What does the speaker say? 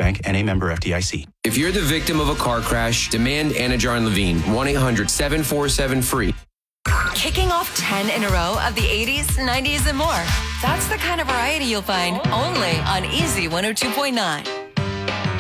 Bank and a member FDIC. If you're the victim of a car crash, demand Anajar Levine, 1-800-747-FREE. Kicking off 10 in a row of the 80s, 90s, and more. That's the kind of variety you'll find only on Easy 102.9.